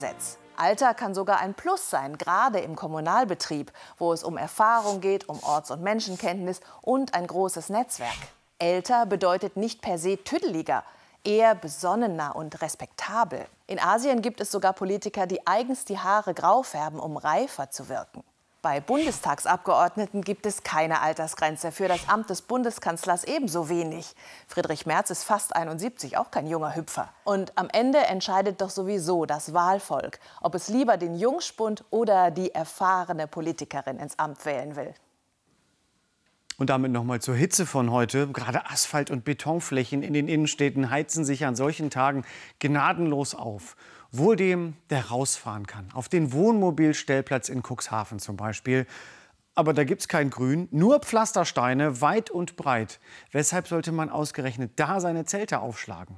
Alter kann sogar ein Plus sein, gerade im Kommunalbetrieb, wo es um Erfahrung geht, um Orts- und Menschenkenntnis und ein großes Netzwerk. Älter bedeutet nicht per se tüdeliger, eher besonnener und respektabel. In Asien gibt es sogar Politiker, die eigens die Haare grau färben, um reifer zu wirken. Bei Bundestagsabgeordneten gibt es keine Altersgrenze, für das Amt des Bundeskanzlers ebenso wenig. Friedrich Merz ist fast 71, auch kein junger Hüpfer. Und am Ende entscheidet doch sowieso das Wahlvolk, ob es lieber den Jungspund oder die erfahrene Politikerin ins Amt wählen will. Und damit noch mal zur Hitze von heute. Gerade Asphalt- und Betonflächen in den Innenstädten heizen sich an solchen Tagen gnadenlos auf. Wohl dem, der rausfahren kann. Auf den Wohnmobilstellplatz in Cuxhaven zum Beispiel. Aber da gibt's kein Grün, nur Pflastersteine, weit und breit. Weshalb sollte man ausgerechnet da seine Zelte aufschlagen?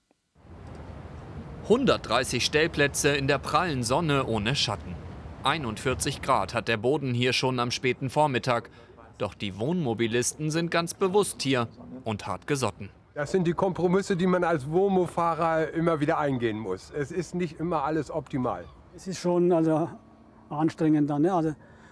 130 Stellplätze in der prallen Sonne ohne Schatten. 41 Grad hat der Boden hier schon am späten Vormittag. Doch die Wohnmobilisten sind ganz bewusst hier und hart gesotten. Das sind die Kompromisse, die man als Wohnmobilfahrer immer wieder eingehen muss. Es ist nicht immer alles optimal. Es ist schon anstrengend dann. Ne? Also,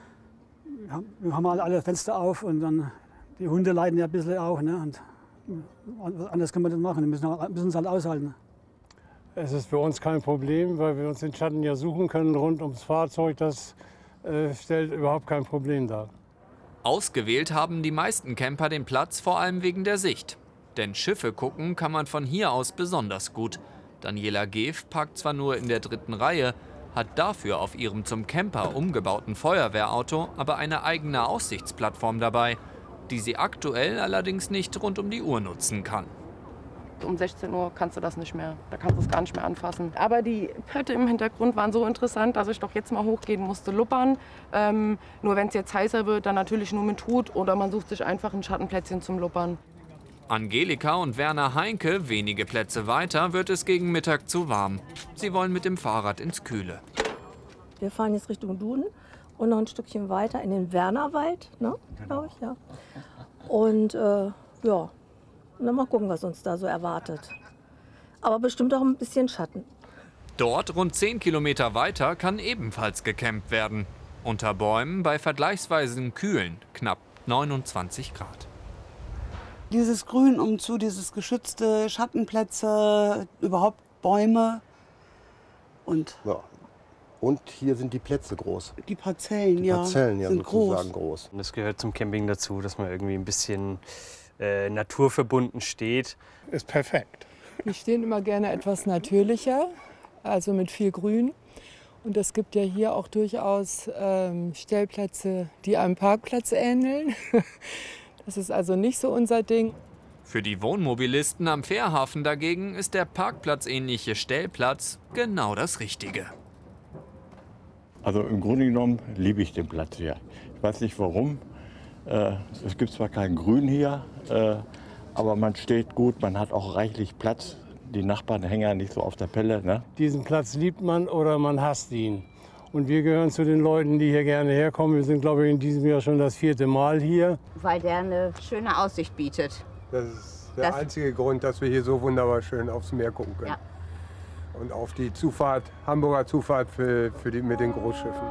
wir haben alle Fenster auf und dann die Hunde leiden ja ein bisschen auch. Ne? Und anders können wir das machen. Wir müssen es halt aushalten. Es ist für uns kein Problem, weil wir uns den Schatten ja suchen können rund ums Fahrzeug. Das stellt überhaupt kein Problem dar. Ausgewählt haben die meisten Camper den Platz vor allem wegen der Sicht. Denn Schiffe gucken kann man von hier aus besonders gut. Daniela Geef parkt zwar nur in der 3. Reihe, hat dafür auf ihrem zum Camper umgebauten Feuerwehrauto aber eine eigene Aussichtsplattform dabei, die sie aktuell allerdings nicht rund um die Uhr nutzen kann. Um 16 Uhr kannst du das nicht mehr, da kannst du es gar nicht mehr anfassen. Aber die Pötte im Hintergrund waren so interessant, dass ich doch jetzt mal hochgehen musste, luppern. Nur wenn es jetzt heißer wird, dann natürlich nur mit Hut oder man sucht sich einfach ein Schattenplätzchen zum Luppern. Angelika und Werner Heinke, wenige Plätze weiter, wird es gegen Mittag zu warm. Sie wollen mit dem Fahrrad ins Kühle. Wir fahren jetzt Richtung Duden und noch ein Stückchen weiter in den Wernerwald, ne, glaube ich, ja. Und ja, und dann mal gucken, was uns da so erwartet. Aber bestimmt auch ein bisschen Schatten. Dort, rund 10 Kilometer weiter, kann ebenfalls gecampt werden. Unter Bäumen bei vergleichsweise kühlen, knapp 29 Grad. Dieses Grün umzu, dieses geschützte Schattenplätze, überhaupt Bäume und... Ja. Und hier sind die Plätze groß. Die Parzellen, ja, sind sozusagen groß. Das gehört zum Camping dazu, dass man irgendwie ein bisschen naturverbunden steht. Ist perfekt. Wir stehen immer gerne etwas natürlicher, also mit viel Grün. Und es gibt ja hier auch durchaus Stellplätze, die einem Parkplatz ähneln. Das ist also nicht so unser Ding. Für die Wohnmobilisten am Fährhafen dagegen ist der parkplatzähnliche Stellplatz genau das Richtige. Also im Grunde genommen liebe ich den Platz hier. Ich weiß nicht warum. Es gibt zwar kein Grün hier, aber man steht gut, man hat auch reichlich Platz. Die Nachbarn hängen ja nicht so auf der Pelle. Ne? Diesen Platz liebt man oder man hasst ihn. Und wir gehören zu den Leuten, die hier gerne herkommen. Wir sind, glaube ich, in diesem Jahr schon das 4. Mal hier. Weil der eine schöne Aussicht bietet. Das ist der einzige Grund, dass wir hier so wunderbar schön aufs Meer gucken können. Ja. Und auf die Zufahrt, Hamburger Zufahrt mit den Großschiffen.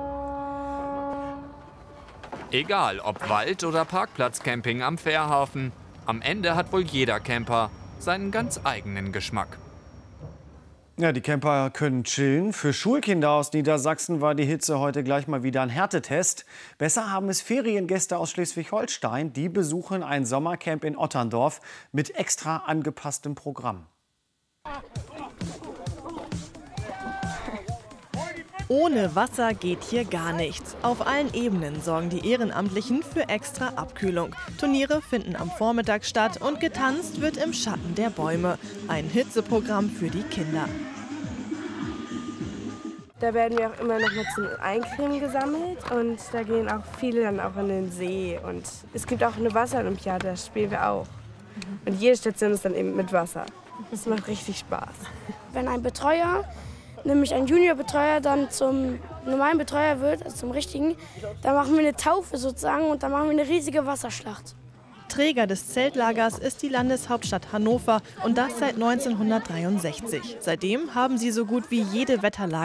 Egal ob Wald- oder Parkplatzcamping am Fährhafen, am Ende hat wohl jeder Camper seinen ganz eigenen Geschmack. Ja, die Camper können chillen. Für Schulkinder aus Niedersachsen war die Hitze heute gleich mal wieder ein Härtetest. Besser haben es Feriengäste aus Schleswig-Holstein. Die besuchen ein Sommercamp in Otterndorf mit extra angepasstem Programm. Ohne Wasser geht hier gar nichts. Auf allen Ebenen sorgen die Ehrenamtlichen für extra Abkühlung. Turniere finden am Vormittag statt und getanzt wird im Schatten der Bäume. Ein Hitzeprogramm für die Kinder. Da werden wir auch immer noch mal zum Eincremen gesammelt und da gehen auch viele dann auch in den See. Und es gibt auch eine Wasserolympiade, das spielen wir auch. Und jede Station ist dann eben mit Wasser. Das macht richtig Spaß. Wenn ein Betreuer, nämlich ein Juniorbetreuer, dann zum normalen Betreuer wird, also zum richtigen, dann machen wir eine Taufe sozusagen und dann machen wir eine riesige Wasserschlacht. Träger des Zeltlagers ist die Landeshauptstadt Hannover und das seit 1963. Seitdem haben sie so gut wie jede Wetterlage